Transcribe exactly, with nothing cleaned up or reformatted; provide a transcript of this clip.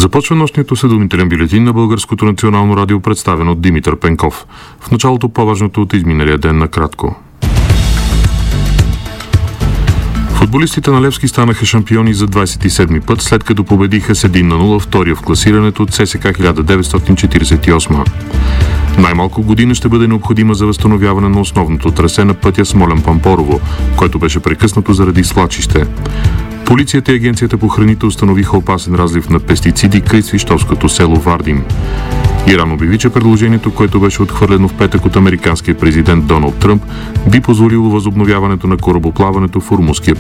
Започва нощният осведомителен бюлетин на Българското национално радио, представен от Димитър Пенков. В началото по-важното от изминалия ден накратко. Футболистите на Левски станаха шампиони за двадесет и седми път, след като победиха с един на нула втория в класирането от ЦСКА хиляда деветстотин четиридесет и осма. Най-малко година ще бъде необходима за възстановяване на основното трасе на пътя Смолян-Пампорово, който беше прекъснато заради свлачище. Полицията и Агенцията по храните установиха опасен разлив на пестициди край свищовското село Вардин. Иран обяви, че предложението, което беше отхвърлено в петък от американския президент Доналд Тръмп, би позволило възобновяването на корабоплаването в Ормузския